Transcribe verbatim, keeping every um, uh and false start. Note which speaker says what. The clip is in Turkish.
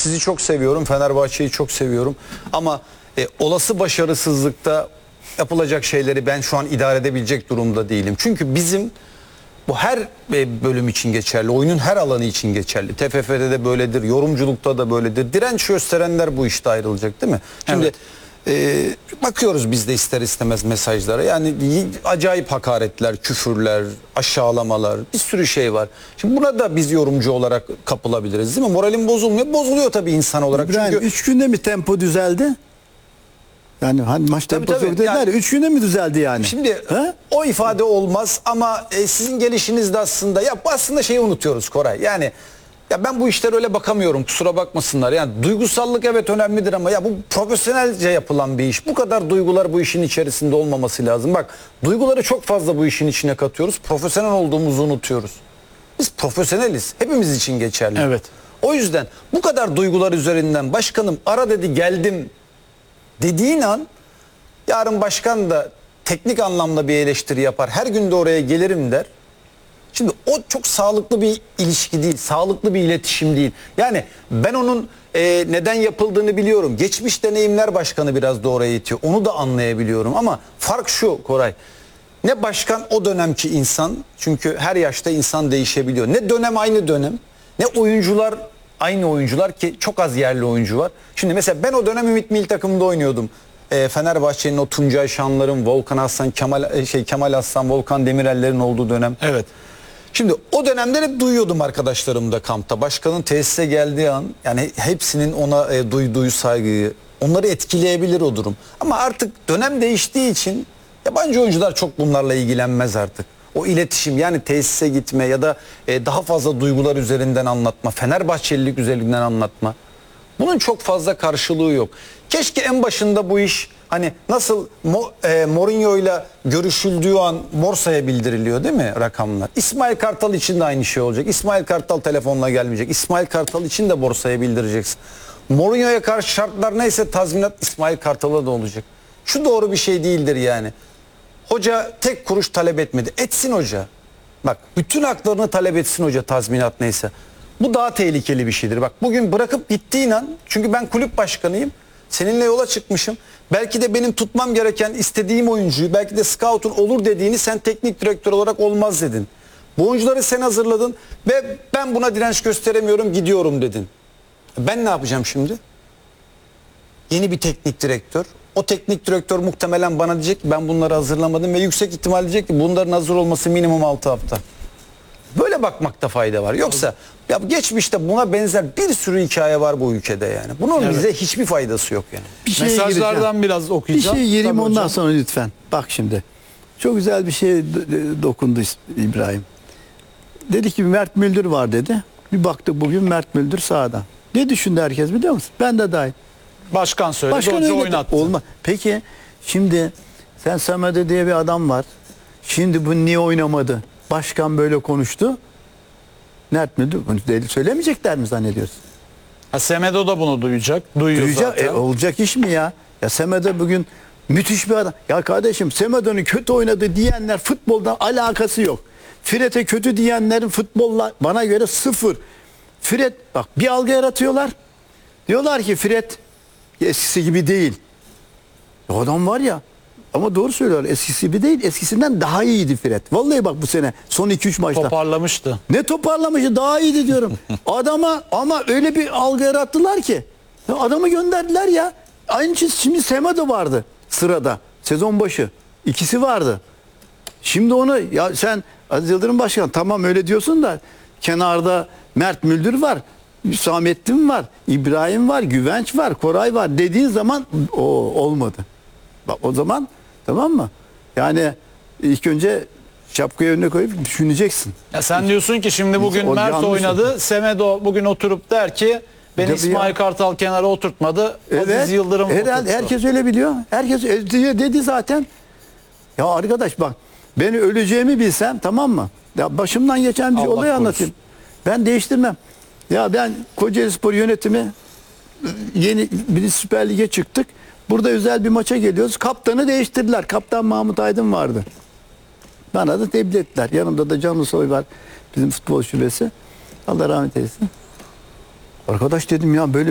Speaker 1: sizi çok seviyorum, Fenerbahçe'yi çok seviyorum. Ama e, olası başarısızlıkta yapılacak şeyleri ben şu an idare edebilecek durumda değilim. Çünkü bizim bu her e, bölüm için geçerli, oyunun her alanı için geçerli. T F F'de de böyledir, yorumculukta da böyledir. Direnç gösterenler bu işte ayrılacak, değil mi? Şimdi evet. e, bakıyoruz biz de ister istemez mesajlara. Yani acayip hakaretler, küfürler, aşağılamalar, bir sürü şey var. Şimdi buna da biz yorumcu olarak kapılabiliriz, değil mi? Moralim bozulmuyor. Bozuluyor tabii insan olarak.
Speaker 2: İbrahim,
Speaker 1: çünkü
Speaker 2: üç günde mi tempo düzeldi? Yani hani maç temposu dediler yani, üç günde mi düzeldi yani?
Speaker 1: Şimdi He? o ifade olmaz ama e, sizin gelişiniz de aslında ya aslında şeyi unutuyoruz Koray. Yani ya ben bu işlere öyle bakamıyorum, kusura bakmasınlar. Yani duygusallık evet önemlidir ama ya bu profesyonelce yapılan bir iş. Bu kadar duygular bu işin içerisinde olmaması lazım. Bak, duyguları çok fazla bu işin içine katıyoruz. Profesyonel olduğumuzu unutuyoruz. Biz profesyoneliz. Hepimiz için geçerli.
Speaker 2: Evet.
Speaker 1: O yüzden bu kadar duygular üzerinden başkanım ara dedi geldim dediğin an yarın başkan da teknik anlamda bir eleştiri yapar. Her gün de oraya gelirim der. Şimdi o çok sağlıklı bir ilişki değil. Sağlıklı bir iletişim değil. Yani ben onun e, neden yapıldığını biliyorum. Geçmiş deneyimler başkanı biraz da oraya itiyor. Onu da anlayabiliyorum ama fark şu Koray. Ne başkan o dönemki insan, çünkü her yaşta insan değişebiliyor. Ne dönem aynı dönem, ne oyuncular aynı oyuncular ki çok az yerli oyuncu var. Şimdi mesela ben o dönem Ümit Milli Takım'da oynuyordum. E, Fenerbahçe'nin o Tuncay Şanlar'ın, Volkan Aslan, Kemal şey Kemal Aslan, Volkan Demirel'lerin olduğu dönem.
Speaker 2: Evet.
Speaker 1: Şimdi o dönemde hep duyuyordum arkadaşlarım da kampta. Başkanın tesise geldiği an yani hepsinin ona e, duyduğu saygıyı, onları etkileyebilir o durum. Ama artık dönem değiştiği için yabancı oyuncular çok bunlarla ilgilenmez artık. O iletişim, yani tesise gitme ya da e, daha fazla duygular üzerinden anlatma, Fenerbahçelilik üzerinden anlatma. Bunun çok fazla karşılığı yok. Keşke en başında bu iş hani nasıl Mo, e, Mourinho ile görüşüldüğü an Morsa'ya bildiriliyor değil mi rakamlar? İsmail Kartal için de aynı şey olacak. İsmail Kartal telefonla gelmeyecek. İsmail Kartal için de borsaya bildireceksin. Mourinho'ya karşı şartlar neyse tazminat İsmail Kartal'a da olacak. Şu doğru bir şey değildir yani. Hoca tek kuruş talep etmedi. Etsin hoca. Bak, bütün haklarını talep etsin hoca, tazminat neyse. Bu daha tehlikeli bir şeydir. Bak, bugün bırakıp gittiğin an, çünkü ben kulüp başkanıyım. Seninle yola çıkmışım. Belki de benim tutmam gereken istediğim oyuncuyu, belki de scout'un olur dediğini sen teknik direktör olarak olmaz dedin. Bu oyuncuları sen hazırladın ve ben buna direnç gösteremiyorum, gidiyorum dedin. Ben ne yapacağım şimdi? Yeni bir teknik direktör. O teknik direktör muhtemelen bana diyecek ki ben bunları hazırlamadım ve yüksek ihtimal diyecek ki bunların hazır olması minimum altı hafta. Böyle bakmakta fayda var. Yoksa ya geçmişte buna benzer bir sürü hikaye var bu ülkede yani. Bunun evet. bize hiçbir faydası yok yani.
Speaker 2: Bir şey
Speaker 3: Mesajlardan
Speaker 2: gireceğim.
Speaker 3: biraz okuyacağım.
Speaker 2: Bir şey gireyim
Speaker 3: Tabii
Speaker 2: ondan
Speaker 3: hocam.
Speaker 2: sonra lütfen. Bak şimdi. Çok güzel bir şey dokundu İbrahim. Dedi ki Mert Müldür var dedi. Bir baktık bugün Mert Müldür sahada. Ne düşündü herkes biliyor musun? Ben de dahil.
Speaker 3: Başkan söyledi,
Speaker 2: Başkan
Speaker 3: hoca
Speaker 2: öyle
Speaker 3: oynattı.
Speaker 2: Olma. Peki şimdi sen Samet'e diye bir adam var. Şimdi bu niye oynamadı? Başkan böyle konuştu. Mert Müldür bunu söylemeyecekler mi zannediyorsun?
Speaker 3: Ha, Semedo da bunu duyacak. Duyuyor
Speaker 2: Duyacak,
Speaker 3: zaten.
Speaker 2: e, olacak iş mi ya? Ya Semedo bugün müthiş bir adam. Ya kardeşim Semedo'nun kötü oynadı diyenler futboldan alakası yok. Fred'e kötü diyenlerin futbolla bana göre sıfır. Fred bak bir algı yaratıyorlar. Diyorlar ki Fred eskisi gibi değil. O adam var ya, ama doğru söylüyorlar, eskisi gibi değil, eskisinden daha iyiydi Fred. Vallahi bak bu sene son iki üç maçta.
Speaker 3: Toparlamıştı.
Speaker 2: Ne toparlamıştı, daha iyiydi diyorum. Adama ama öyle bir algı yarattılar ki. Ya adamı gönderdiler ya. Aynı şey şimdi Semedo vardı sırada sezon başı. İkisi vardı. Şimdi onu ya sen Aziz Yıldırım Başkan tamam öyle diyorsun da kenarda Mert Müldür var. Hüsamettin var, İbrahim var, Güvenç var, Koray var dediğin zaman o olmadı. Bak o zaman tamam mı? Yani ilk önce şapkayı önüne koyup düşüneceksin.
Speaker 3: Ya sen diyorsun ki şimdi bugün
Speaker 2: O
Speaker 3: Mert
Speaker 2: yanlış.
Speaker 3: oynadı. Semedo bugün oturup der ki beni
Speaker 2: Tabii
Speaker 3: İsmail
Speaker 2: ya.
Speaker 3: Kartal kenara oturtmadı.
Speaker 2: Evet.
Speaker 3: Aziz Yıldırım
Speaker 2: Herhalde
Speaker 3: oturttu.
Speaker 2: herkes öyle biliyor. Herkes dedi zaten. Ya arkadaş bak, ben öleceğimi bilsem tamam mı? Ya başımdan geçen bir
Speaker 3: Allah
Speaker 2: olayı
Speaker 3: korusun.
Speaker 2: anlatayım. Ben değiştirmem. Ya ben Kocaelispor yönetimi yeni bir Süper Lig'e çıktık. Burada özel bir maça geliyoruz. Kaptanı değiştirdiler. Kaptan Mahmut Aydın vardı. Bana da tebliğ ettiler. Yanımda da Can Ulusoy var. Bizim futbol şubesi. Allah rahmet eylesin. Arkadaş dedim ya böyle